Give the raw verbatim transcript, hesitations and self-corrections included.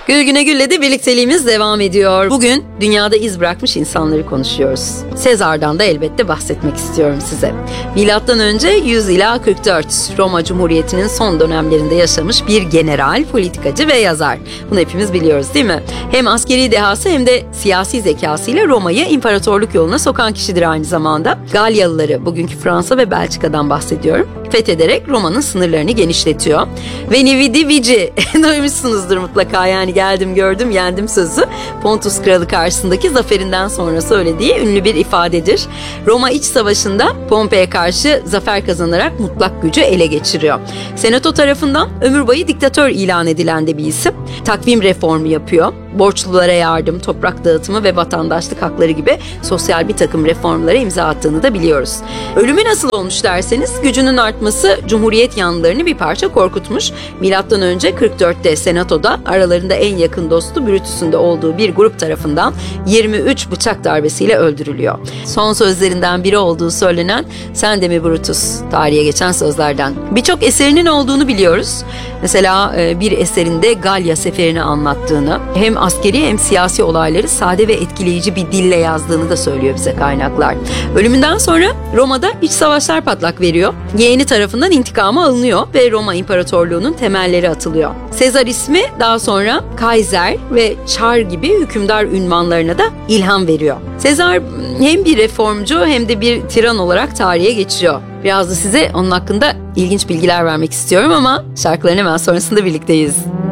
Gül Güne Gül'le de birlikteliğimiz devam ediyor. Bugün dünyada iz bırakmış insanları konuşuyoruz. Sezar'dan da elbette bahsetmek istiyorum size. Milattan önce yüz ila kırk dört Roma Cumhuriyeti'nin son dönemlerinde yaşamış bir general, politikacı ve yazar. Bunu hepimiz biliyoruz değil mi? Hem askeri dehası hem de siyasi zekasıyla Roma'yı imparatorluk yoluna sokan kişidir aynı zamanda. Galyalıları, bugünkü Fransa ve Belçika'dan bahsediyorum, fethederek Roma'nın sınırlarını genişletiyor. Veni vidi vici duymuşsunuzdur mutlaka, yani geldim gördüm yendim sözü Pontus Kralı karşısındaki zaferinden sonra söylediği ünlü bir ifadedir. Roma iç savaşında Pompei'ye karşı zafer kazanarak mutlak gücü ele geçiriyor. Senato tarafından ömür boyu diktatör ilan edilen de bir isim. Takvim reformu yapıyor. Borçlulara yardım, toprak dağıtımı ve vatandaşlık hakları gibi sosyal bir takım reformlara imza attığını da biliyoruz. Ölümü nasıl olmuş derseniz, gücünün artması Cumhuriyet yanlılarını bir parça korkutmuş. Milattan önce kırk dörtte Senato'da aralarında en yakın dostu Brutus'un da olduğu bir grup tarafından yirmi üç bıçak darbesiyle öldürülüyor. Son sözlerinden biri olduğu söylenen "Sen de mi Brutus?" tarihe geçen sözlerden. Birçok eserinin olduğunu biliyoruz. Mesela bir eserinde Galya seferini anlattığını, hem askeri hem siyasi olayları sade ve etkileyici bir dille yazdığını da söylüyor bize kaynaklar. Ölümünden sonra Roma'da iç savaşlar patlak veriyor. Yeğeni tarafından intikamı alınıyor ve Roma İmparatorluğu'nun temelleri atılıyor. Sezar ismi daha sonra Kaiser ve Çar gibi hükümdar ünvanlarına da ilham veriyor. Sezar hem bir reformcu hem de bir tiran olarak tarihe geçiyor. Biraz da size onun hakkında ilginç bilgiler vermek istiyorum ama şarkıların hemen sonrasında birlikteyiz.